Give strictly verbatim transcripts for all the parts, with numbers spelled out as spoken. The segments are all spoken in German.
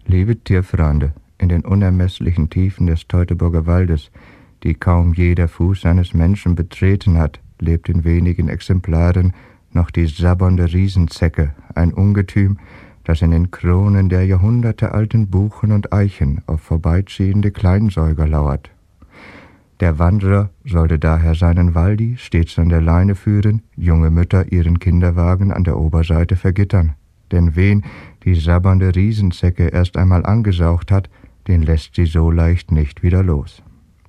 Liebe Tierfreunde, in den unermesslichen Tiefen des Teutoburger Waldes, die kaum jeder Fuß eines Menschen betreten hat, lebt in wenigen Exemplaren noch die sabbernde Riesenzecke, ein Ungetüm, das in den Kronen der jahrhundertealten Buchen und Eichen auf vorbeiziehende Kleinsäuger lauert. Der Wanderer sollte daher seinen Waldi stets an der Leine führen, junge Mütter ihren Kinderwagen an der Oberseite vergittern. Denn wen die sabbernde Riesenzecke erst einmal angesaugt hat, den lässt sie so leicht nicht wieder los.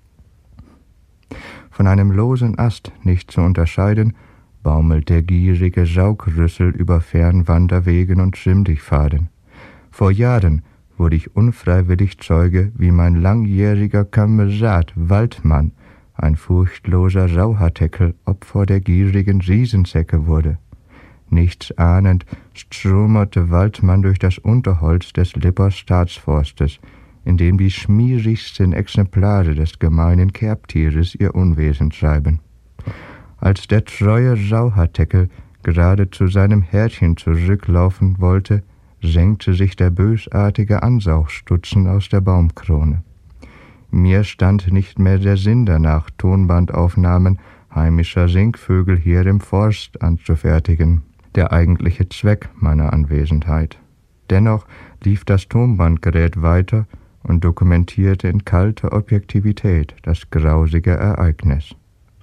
Von einem losen Ast nicht zu unterscheiden, baumelt der gierige Saugrüssel über Fernwanderwegen und Schwimmdichtpfaden. Vor Jahren wurde ich unfreiwillig Zeuge, wie mein langjähriger Kamerad Waldmann, ein furchtloser Sauharteckel, Opfer der gierigen Riesenzecke wurde. Nichts ahnend stromerte Waldmann durch das Unterholz des Lipper Staatsforstes, in dem die schmierigsten Exemplare des gemeinen Kerbtieres ihr Unwesen treiben. Als der treue Sauharteckel gerade zu seinem Herrchen zurücklaufen wollte, senkte sich der bösartige Ansaugstutzen aus der Baumkrone. Mir stand nicht mehr der Sinn danach, Tonbandaufnahmen heimischer Singvögel hier im Forst anzufertigen, der eigentliche Zweck meiner Anwesenheit. Dennoch lief das Tonbandgerät weiter und dokumentierte in kalter Objektivität das grausige Ereignis.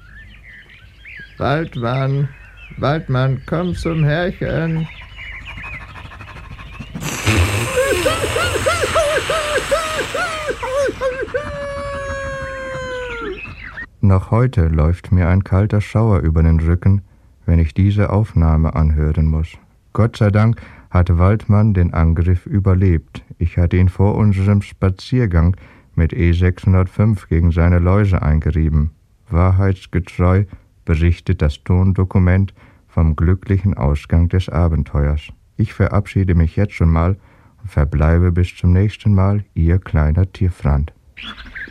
Waldmann, Waldmann, komm zum Herrchen. Noch heute läuft mir ein kalter Schauer über den Rücken, wenn ich diese Aufnahme anhören muss. Gott sei Dank hat Waldmann den Angriff überlebt. Ich hatte ihn vor unserem Spaziergang mit E sechshundertfünf gegen seine Läuse eingerieben. Wahrheitsgetreu berichtet das Tondokument vom glücklichen Ausgang des Abenteuers. Ich verabschiede mich jetzt schon mal und verbleibe bis zum nächsten Mal, Ihr kleiner Tierfreund.